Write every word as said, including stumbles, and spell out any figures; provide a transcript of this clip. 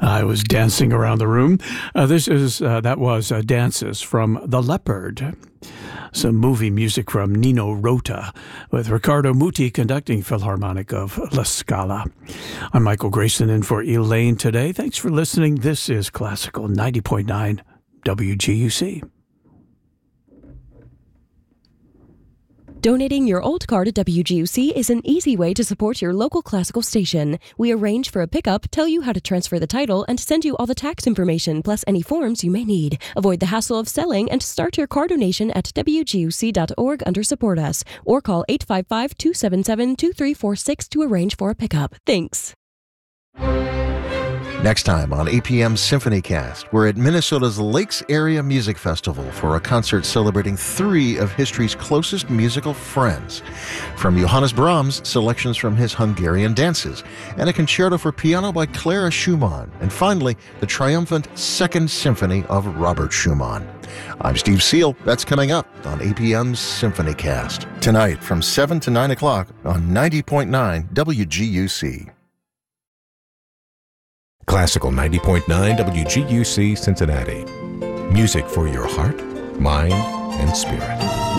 I was dancing around the room. Uh, this is uh, that was uh, Dances from The Leopard. Some movie music from Nino Rota, with Riccardo Muti conducting Philharmonic of La Scala. I'm Michael Grayson in for Elaine today. Thanks for listening. This is Classical ninety point nine W G U C. Donating your old car to W G U C is an easy way to support your local classical station. We arrange for a pickup, tell you how to transfer the title, and send you all the tax information, plus any forms you may need. Avoid the hassle of selling and start your car donation at W G U C dot org under Support Us, or call eight five five, two seven seven, two three four six to arrange for a pickup. Thanks. Next time on A P M's SymphonyCast, we're at Minnesota's Lakes Area Music Festival for a concert celebrating three of history's closest musical friends. From Johannes Brahms, selections from his Hungarian dances, and a concerto for piano by Clara Schumann, and finally, the triumphant Second Symphony of Robert Schumann. I'm Steve Seal. That's coming up on A P M's SymphonyCast. Tonight from seven to nine o'clock on ninety point nine W G U C. Classical ninety point nine W G U C Cincinnati. Music for your heart, mind, and spirit.